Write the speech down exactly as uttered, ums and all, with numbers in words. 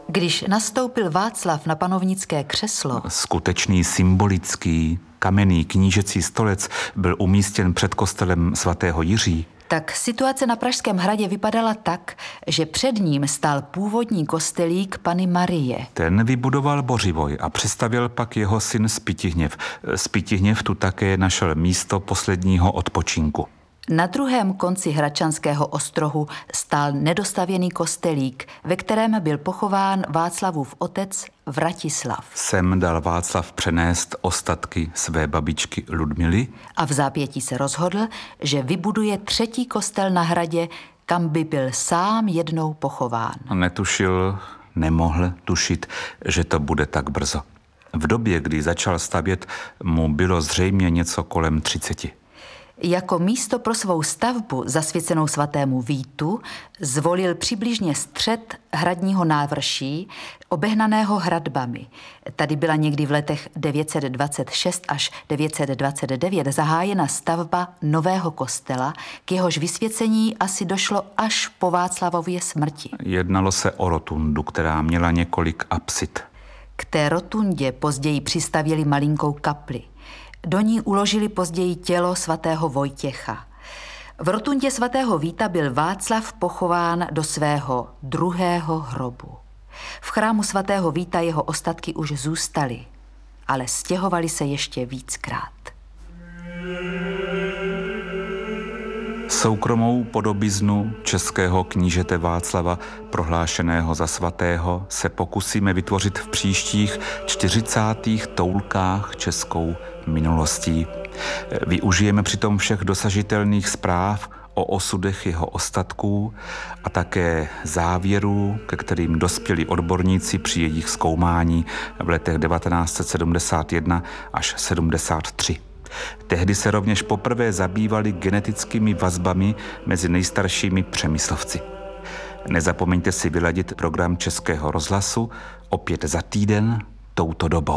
Když nastoupil Václav na panovnické křeslo, skutečný symbolický kamenný knížecí stolec byl umístěn před kostelem svatého Jiří, tak situace na Pražském hradě vypadala tak, že před ním stál původní kostelík Panny Marie. Ten vybudoval Bořivoj a přestavěl pak jeho syn Spytihněv. Spytihněv tu také našel místo posledního odpočinku. Na druhém konci Hradčanského ostrohu stál nedostavěný kostelík, ve kterém byl pochován Václavův otec Vratislav. Sem dal Václav přenést ostatky své babičky Ludmily a v zápětí se rozhodl, že vybuduje třetí kostel na hradě, kam by byl sám jednou pochován. Netušil, nemohl tušit, že to bude tak brzo. V době, kdy začal stavět, mu bylo zřejmě něco kolem třiceti. Jako místo pro svou stavbu zasvěcenou svatému Vítu zvolil přibližně střed hradního návrší, obehnaného hradbami. Tady byla někdy v letech devět set dvacet šest až devět set dvacet devět zahájena stavba nového kostela, k jehož vysvěcení asi došlo až po Václavově smrti. Jednalo se o rotundu, která měla několik apsid. K té rotundě později přistavěli malinkou kapli. Do ní uložili později tělo svatého Vojtěcha. V rotundě svatého Víta byl Václav pochován do svého druhého hrobu. V chrámu svatého Víta jeho ostatky už zůstaly, ale stěhovali se ještě víckrát. Soukromou podobiznu českého knížete Václava, prohlášeného za svatého, se pokusíme vytvořit v příštích čtyřicátých toulkách českou minulostí. Využijeme přitom všech dosažitelných zpráv o osudech jeho ostatků a také závěrů, ke kterým dospěli odborníci při jejich zkoumání v letech devatenáct set sedmdesát jedna až sedmdesát tři. Tehdy se rovněž poprvé zabývali genetickými vazbami mezi nejstaršími Přemyslovci. Nezapomeňte si vyladit program Českého rozhlasu opět za týden touto dobou.